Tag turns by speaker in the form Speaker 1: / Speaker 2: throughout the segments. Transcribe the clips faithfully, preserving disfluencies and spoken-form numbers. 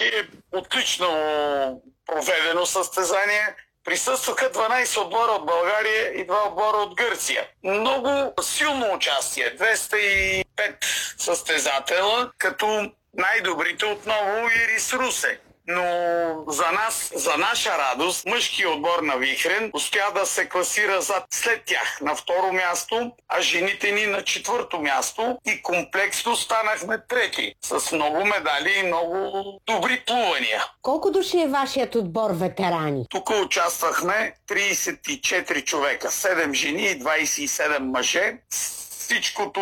Speaker 1: е отлично проведено състезание. Присъстваха дванайсет отбора от България и два отбора от Гърция. Много силно участие. двеста и пет състезателя, като най-добрите отново Ирис Русе. Но за нас, за наша радост, мъжкият отбор на Вихрен успя да се класира зад след тях на второ място, а жените ни на четвърто място и комплексно станахме трети с много медали и много добри плувания.
Speaker 2: Колко души е вашият отбор ветерани?
Speaker 1: Тук участвахме трийсет и четири човека, седем жени и двайсет и седем мъже. Всичкото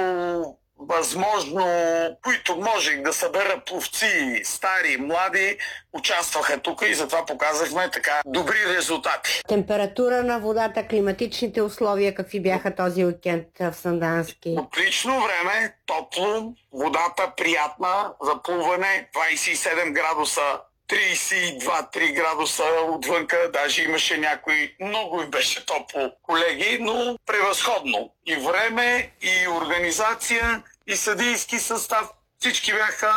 Speaker 1: възможно, които можех да събера пловци, стари, млади, участваха тук и затова показахме така добри резултати.
Speaker 2: Температура на водата, климатичните условия, какви бяха този уикенд в Сандански?
Speaker 1: Отлично време, топло, водата приятна за плуване, двайсет и седем градуса, трийсет и два три градуса отвънка, даже имаше някой, много им беше топло, колеги, но превъзходно. И време, и организация, и съдийски състав, всички бяха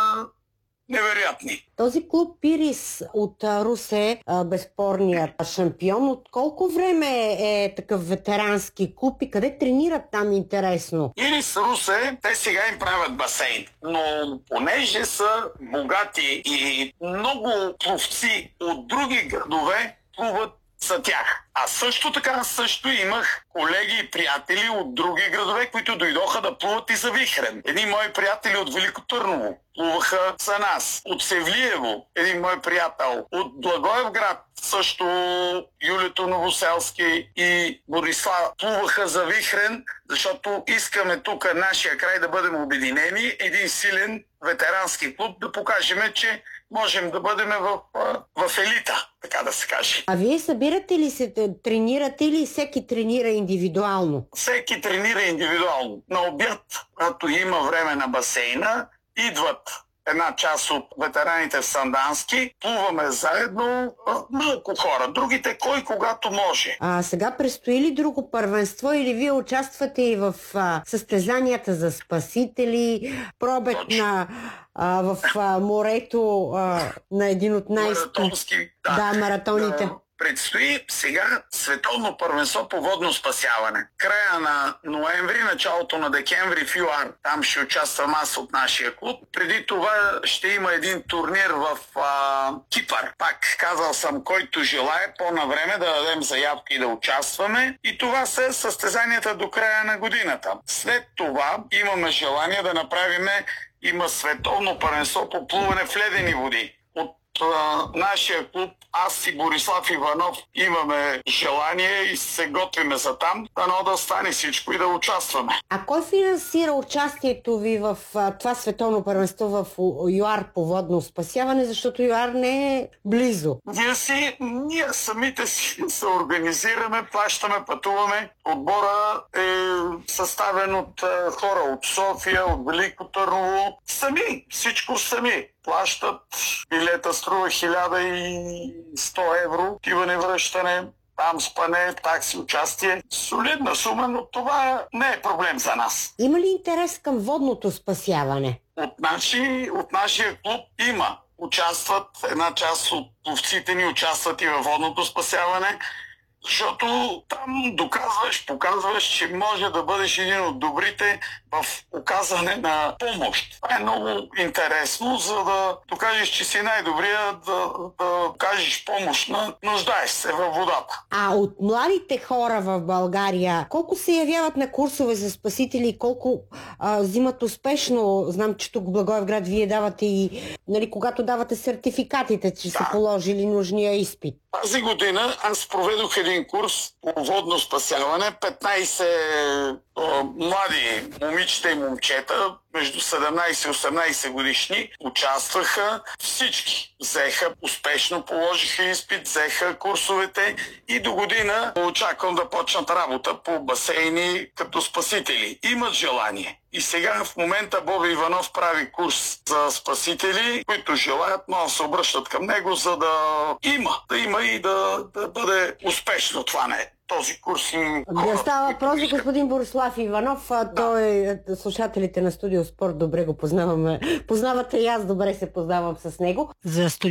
Speaker 1: невероятни.
Speaker 2: Този клуб Ирис от Русе, безспорният шампион, от колко време е такъв ветерански клуб и къде тренират там, интересно?
Speaker 1: Ирис Русе, те сега им правят басейн, но понеже са богати и много пловци от други градове плуват за тях. А също така също имах колеги и приятели от други градове, които дойдоха да плуват и за Вихрен. Едни мои приятели от Велико Търново плуваха за нас. От Севлиево един мой приятел. От Благоевград също Юлито Новоселски и Борислав плуваха за Вихрен, защото искаме тук нашия край да бъдем обединени, един силен ветерански клуб, да покажем, че можем да бъдем в, в елита, така да се каже.
Speaker 2: А вие събирате ли се, тренирате ли, всеки тренира индивидуално?
Speaker 1: Всеки тренира индивидуално. На обяд, когато има време на басейна, идват една част от ветераните в Сандански, плуваме заедно, малко хора, другите кой когато може.
Speaker 2: А сега предстои ли друго първенство или вие участвате и в а, състезанията за спасители, пробег на, а, в а, морето а, на един от най-
Speaker 1: Маратонски, да,
Speaker 2: да, маратоните?
Speaker 1: Да. Предстои сега световно първенство по водно спасяване. Края на ноември, началото на декември в ЮАР. Там ще участвам аз от нашия клуб. Преди това ще има един турнир в а, Кипър. Пак казал съм, който желая по-навреме да дадем заявки и да участваме. И това са състезанията до края на годината. След това имаме желание да направим, има световно първенство по плуване в ледени води. От а, нашия клуб, аз и Борислав Иванов имаме желание и се готвиме за там, дано да стане всичко и да участваме.
Speaker 2: А кой финансира участието ви в а, това световно първенство в ЮАР по водно спасяване, защото ЮАР не е близо?
Speaker 1: Ние си, ние самите си се организираме, плащаме, пътуваме. Отбора е съставен от а, хора от София, от Велико Търново. Сами, всичко сами. Плащат, билета струва хиляда и сто евро, отиване връщане, там спане, такси, участие. Солидна сума, но това не е проблем за нас.
Speaker 2: Има ли интерес към водното спасяване?
Speaker 1: От, наши, от нашия клуб има. Участват, една част от пловците ни участват и във водното спасяване, защото там доказваш, показваш, че може да бъдеш един от добрите в оказане на помощ. Това е много интересно, за да докажеш, че си най-добрия, да, да кажеш помощ на нуждаеш се във водата.
Speaker 2: А от младите хора в България, колко се явяват на курсове за спасители, колко а, взимат успешно? Знам, че тук в Благоевград вие давате и, нали, когато давате сертификатите, че
Speaker 1: да.
Speaker 2: са положили нужния изпит.
Speaker 1: Тази година аз проведох един курс по водно спасяване. петнайсет о, млади момичета и момчета, между седемнайсет и осемнайсет годишни, участваха. Всички взеха успешно, положиха изпит, взеха курсовете и до година очаквам да почнат работа по басейни като спасители. Имат желание. И сега в момента Боби Иванов прави курс за спасители, които желаят, но се обръщат към него, за да има, да има и да, да бъде успешно това не. Този курс и
Speaker 2: Да става въпрос за господин Борислав Иванов. Да. Той, слушателите на Студио Спорт добре го познаваме. Познавате и аз добре се познавам с него. За